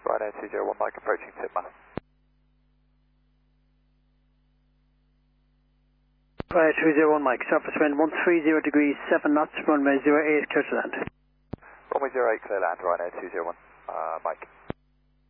Ryanair 201 Mike approaching Titma. Ryanair 201 Mike, surface wind 130 degrees 7 knots, runway 08, clear to land. Runway 08, clear land, Ryanair 201 Mike.